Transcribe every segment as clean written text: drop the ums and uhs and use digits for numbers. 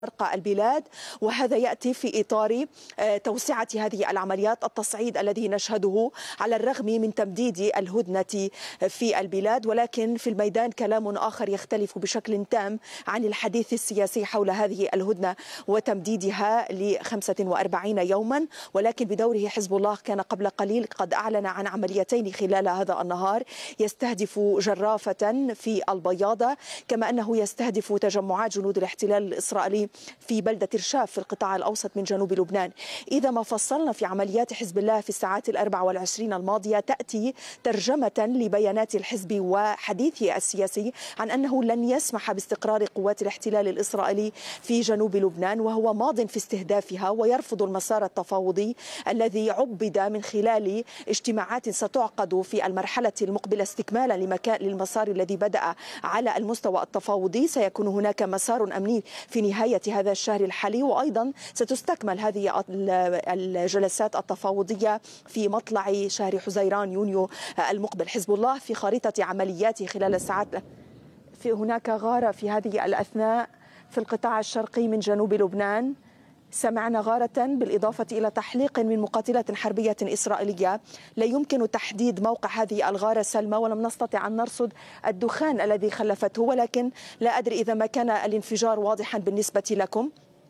شرق البلاد، وهذا يأتي في إطار توسعة هذه العمليات، التصعيد الذي نشهده على الرغم من تمديد الهدنة في البلاد، ولكن في الميدان كلام آخر يختلف بشكل تام عن الحديث السياسي حول هذه الهدنة وتمديدها ل45 يوما. ولكن بدوره حزب الله كان قبل قليل قد أعلن عن عمليتين خلال هذا النهار يستهدف جرافة في البياضة، كما أنه يستهدف تجمعات جنود الاحتلال الإسرائيلي في بلدة رشاف في القطاع الأوسط من جنوب لبنان. إذا ما فصلنا في عمليات حزب الله في الساعات 24 الماضية، تأتي ترجمة لبيانات الحزب وحديثه السياسي عن أنه لن يسمح باستقرار قوات الاحتلال الإسرائيلي في جنوب لبنان، وهو ماض في استهدافها ويرفض المسار التفاوضي الذي عبد من خلال اجتماعات ستعقد في المرحلة المقبلة استكمالا للمسار الذي بدأ على المستوى التفاوضي. سيكون هناك مسار أمني في نهاية هذا الشهر الحالي، وأيضا ستستكمل هذه الجلسات التفاوضية في مطلع شهر حزيران يونيو المقبل. حزب الله في خريطة عملياته خلال الساعات في هناك غارة في هذه الأثناء في القطاع الشرقي من جنوب لبنان. سمعنا غارة بالإضافة إلى تحليق من مقاتلة حربية إسرائيلية. لا يمكن تحديد موقع هذه الغارة سلمى، ولم نستطع أن نرصد الدخان الذي خلفته، ولكن لا أدري إذا ما كان الانفجار واضحا بالنسبة لكم.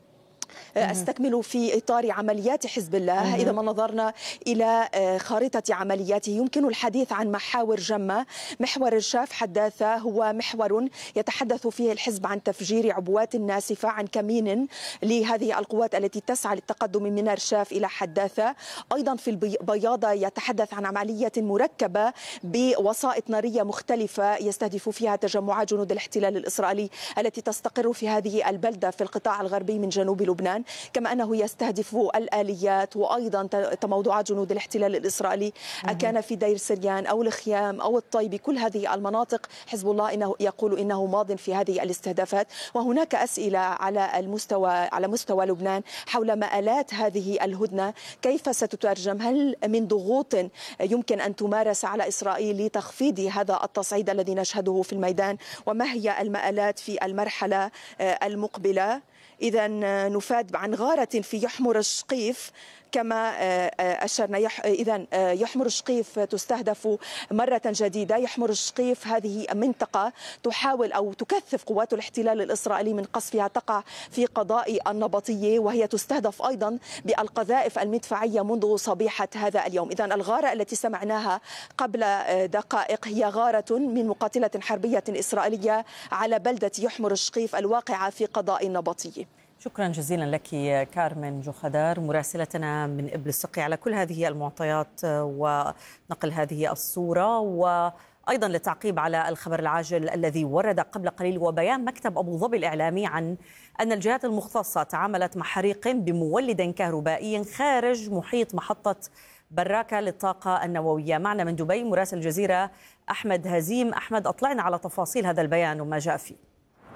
أستكمل في إطار عمليات حزب الله. إذا ما نظرنا إلى خارطة عملياته يمكن الحديث عن محاور جمة. محور رشاف حداثة هو محور يتحدث فيه الحزب عن تفجير عبوات ناسفة، عن كمين لهذه القوات التي تسعى للتقدم من رشاف إلى حداثة. أيضا في البياضة يتحدث عن عملية مركبة بوسائط نارية مختلفة يستهدف فيها تجمعات جنود الاحتلال الإسرائيلي التي تستقر في هذه البلدة في القطاع الغربي من جنوب لبنان، كما أنه يستهدف الآليات وأيضا تموضعات جنود الاحتلال الإسرائيلي كان في دير سريان أو الخيام أو الطيبي. كل هذه المناطق حزب الله إنه يقول إنه ماض في هذه الاستهدافات. وهناك أسئلة على مستوى لبنان حول مآلات هذه الهدنة، كيف ستترجم؟ هل من ضغوط يمكن أن تمارس على إسرائيل لتخفيض هذا التصعيد الذي نشهده في الميدان؟ وما هي المآلات في المرحلة المقبلة؟ إذا نفاد عن غارة في يحمر الشقيف كما أشرنا. إذا يحمر الشقيف تستهدف مرة جديدة. يحمر الشقيف هذه منطقة تحاول أو تكثف قوات الاحتلال الإسرائيلي من قصفها، تقع في قضاء النبطية، وهي تستهدف أيضا بالقذائف المدفعية منذ صبيحة هذا اليوم. إذا الغارة التي سمعناها قبل دقائق هي غارة من مقاتلة حربية إسرائيلية على بلدة يحمر الشقيف الواقعة في قضاء النبطية. شكرا جزيلا لك كارمن جوخدار مراسلتنا من إبل السقي على كل هذه المعطيات ونقل هذه الصورة، وأيضا للتعقيب على الخبر العاجل الذي ورد قبل قليل وبيان مكتب أبو ظبي الإعلامي عن أن الجهات المختصة تعاملت مع حريق بمولد كهربائي خارج محيط محطة براكة للطاقة النووية. معنا من دبي مراسل الجزيرة أحمد هزيم. أحمد، أطلعنا على تفاصيل هذا البيان وما جاء فيه.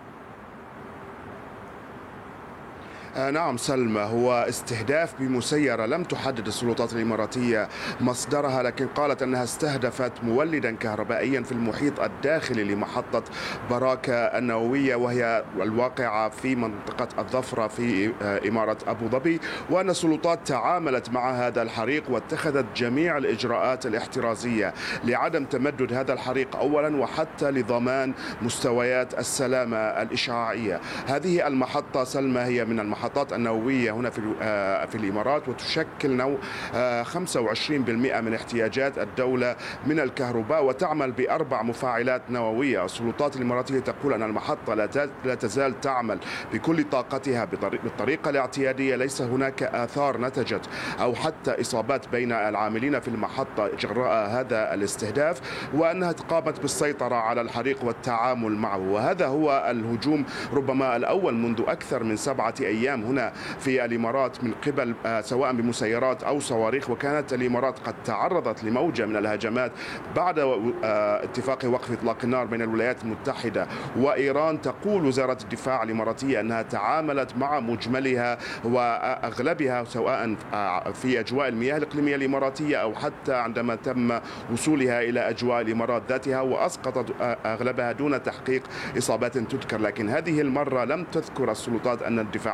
نعم سلمى، هو استهداف بمسيرة لم تحدد السلطات الإماراتية مصدرها، لكن قالت أنها استهدفت مولدا كهربائيا في المحيط الداخلي لمحطة براكة النووية، وهي الواقعة في منطقة الظفرة في إمارة أبو ظبي، وأن السلطات تعاملت مع هذا الحريق واتخذت جميع الإجراءات الاحترازية لعدم تمدد هذا الحريق أولا، وحتى لضمان مستويات السلامة الإشعاعية. هذه المحطة سلمى هي من المحطات النووية هنا في الإمارات، وتشكل 25% من احتياجات الدولة من الكهرباء، وتعمل ب4 مفاعلات نووية. السلطات الإماراتية تقول أن المحطة لا تزال تعمل بكل طاقتها بالطريقة الاعتيادية. ليس هناك آثار نتجت أو حتى إصابات بين العاملين في المحطة جراء هذا الاستهداف، وأنها قامت بالسيطرة على الحريق والتعامل معه. وهذا هو الهجوم ربما الأول منذ أكثر من 7 أيام هنا في الإمارات من قبل سواء بمسيرات أو صواريخ. وكانت الإمارات قد تعرضت لموجة من الهجمات بعد اتفاق وقف إطلاق النار بين الولايات المتحدة وإيران. تقول وزارة الدفاع الإماراتية أنها تعاملت مع مجملها وأغلبها سواء في أجواء المياه الإقليمية الإماراتية أو حتى عندما تم وصولها إلى أجواء الإمارات ذاتها، وأسقطت أغلبها دون تحقيق إصابات تذكر. لكن هذه المرة لم تذكر السلطات أن الدفاع